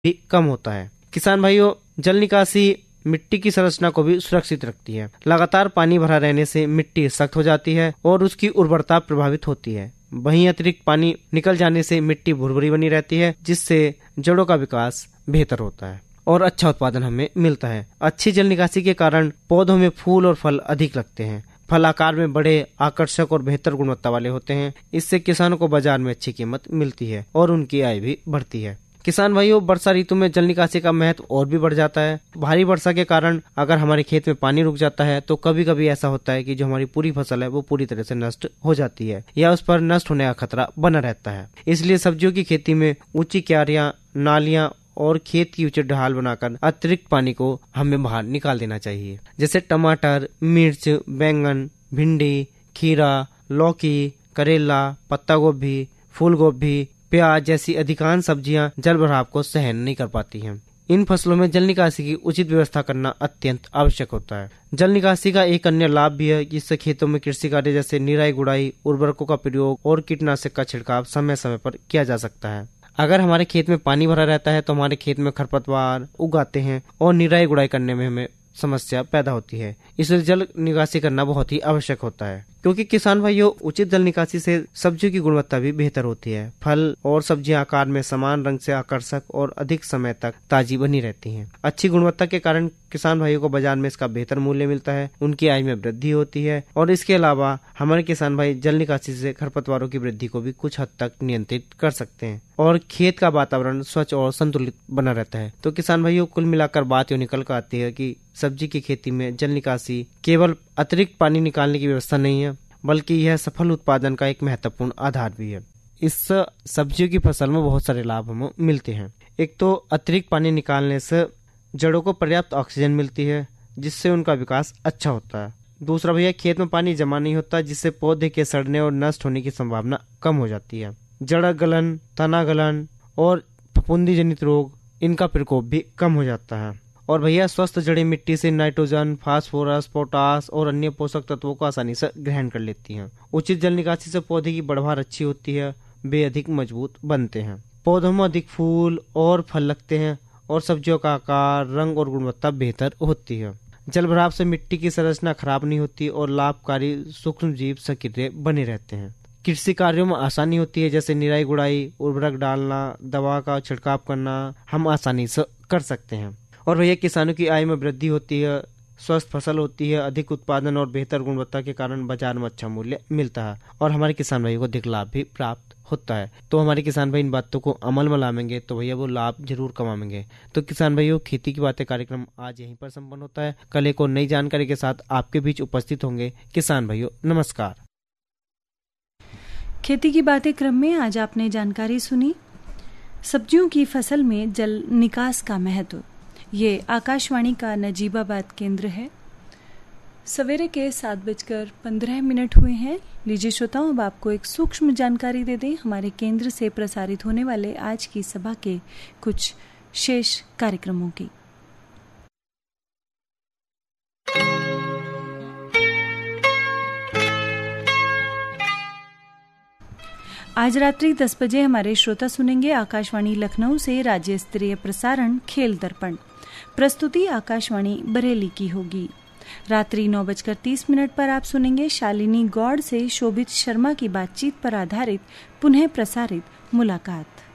भी कम होता है। किसान भाइयों, जल निकासी मिट्टी की संरचना को भी सुरक्षित रखती है। लगातार पानी भरा रहने से मिट्टी सख्त हो जाती है और उसकी उर्वरता प्रभावित होती है। वहीं अतिरिक्त पानी निकल जाने से मिट्टी भुरभुरी बनी रहती है, जिससे जड़ों का विकास बेहतर होता है और अच्छा उत्पादन हमें मिलता है। अच्छी जल निकासी के कारण पौधों में फूल और फल अधिक लगते हैं। फल आकार में बड़े, आकर्षक और बेहतर गुणवत्ता वाले होते हैं। इससे किसानों को बाजार में अच्छी कीमत मिलती है और उनकी आय भी बढ़ती है। किसान भाइयों, वर्षा ऋतु में जल निकासी का महत्व और भी बढ़ जाता है। भारी वर्षा के कारण अगर हमारे खेत में पानी रुक जाता है तो कभी कभी ऐसा होता है कि जो हमारी पूरी फसल है वो पूरी तरह से नष्ट हो जाती है या उस पर नष्ट होने का खतरा बना रहता है। इसलिए सब्जियों की खेती में ऊंची क्यारियां, नालियां और खेत की उचित ढाल बनाकर अतिरिक्त पानी को हमें बाहर निकाल देना चाहिए। जैसे टमाटर, मिर्च, बैंगन, भिंडी, खीरा, लौकी, करेला, पत्ता गोभी, फूल गोभी, प्याज जैसी अधिकांश सब्जियां जल भराव को सहन नहीं कर पाती हैं। इन फसलों में जल निकासी की उचित व्यवस्था करना अत्यंत आवश्यक होता है। जल निकासी का एक अन्य लाभ भी है, जिससे खेतों में कृषि कार्य जैसे निराई गुड़ाई, उर्वरकों का प्रयोग और कीटनाशक का छिड़काव समय समय पर किया जा सकता है। अगर हमारे खेत में पानी भरा रहता है तो हमारे खेत में खरपतवार उग आते हैं और निराई गुड़ाई करने में हमें समस्या पैदा होती है। इसलिए जल निकासी करना बहुत ही आवश्यक होता है, क्योंकि किसान भाइयों, उचित जल निकासी से सब्जियों की गुणवत्ता भी बेहतर होती है। फल और सब्जियां आकार में समान, रंग से आकर्षक और अधिक समय तक ताजी बनी रहती हैं। अच्छी गुणवत्ता के कारण किसान भाइयों को बाजार में इसका बेहतर मूल्य मिलता है, उनकी आय में वृद्धि होती है और इसके अलावा हमारे किसान भाई जल निकासी से खरपतवारों की वृद्धि को भी कुछ हद तक नियंत्रित कर सकते हैं और खेत का वातावरण स्वच्छ और संतुलित बना रहता है। तो किसान भाइयों, कुल मिलाकर बात यूँ निकल कर आती है कि सब्जी की खेती में जल निकासी केवल अतिरिक्त पानी निकालने की व्यवस्था नहीं है, बल्कि यह सफल उत्पादन का एक महत्वपूर्ण आधार भी है। इस सब्जियों की फसल में बहुत सारे लाभ हमें मिलते हैं। एक तो अतिरिक्त पानी निकालने से जड़ों को पर्याप्त ऑक्सीजन मिलती है, जिससे उनका विकास अच्छा होता है। दूसरा भैया, खेत में पानी जमा नहीं होता, जिससे पौधे के सड़ने और नष्ट होने की संभावना कम हो जाती है। जड़ गलन, तना गलन और फफूंदी जनित रोग, इनका प्रकोप भी कम हो जाता है। और भैया, स्वस्थ जड़ें मिट्टी से नाइट्रोजन, फास्फोरस, पोटास और अन्य पोषक तत्वों को आसानी से ग्रहण कर लेती हैं। उचित जल निकासी से पौधे की बढ़वार अच्छी होती है, वे अधिक मजबूत बनते हैं, पौधों में अधिक फूल और फल लगते हैं और सब्जियों का आकार, रंग और गुणवत्ता बेहतर होती है। जल भराव से मिट्टी की संरचना खराब नहीं होती और लाभकारी सूक्ष्म जीव सक्रिय बने रहते हैं। कृषि कार्यों में आसानी होती है, जैसे निराई गुड़ाई, उर्वरक डालना, दवा का छिड़काव करना हम आसानी से कर सकते हैं। और भैया, किसानों की आय में वृद्धि होती है, स्वस्थ फसल होती है, अधिक उत्पादन और बेहतर गुणवत्ता के कारण बाजार में अच्छा मूल्य मिलता है और हमारे किसान भाई को अधिक लाभ भी प्राप्त होता है। तो हमारे किसान भाई इन बातों को अमल में लाएंगे तो भैया वो लाभ जरूर कमाएंगे। तो किसान भाइयों, खेती की बातें कार्यक्रम आज यहीं पर संपन्न होता है। कल एक और नई जानकारी के साथ आपके बीच उपस्थित होंगे। किसान भाइयों, नमस्कार। खेती की बातें क्रम में आज आपने जानकारी सुनी सब्जियों की फसल में जल निकास का महत्व। ये आकाशवाणी का नजीबाबाद केंद्र है। सवेरे के 7:15 हुए हैं। लीजिए श्रोताओं, अब आपको एक सूक्ष्म जानकारी दे दें हमारे केंद्र से प्रसारित होने वाले आज की सभा के कुछ शेष कार्यक्रमों की। आज रात्रि 10 बजे हमारे श्रोता सुनेंगे आकाशवाणी लखनऊ से राज्य स्तरीय प्रसारण खेल दर्पण। प्रस्तुति आकाशवाणी बरेली की होगी। रात्रि 9:30 पर आप सुनेंगे शालिनी गौड़ से शोभित शर्मा की बातचीत पर आधारित पुनः प्रसारित मुलाकात।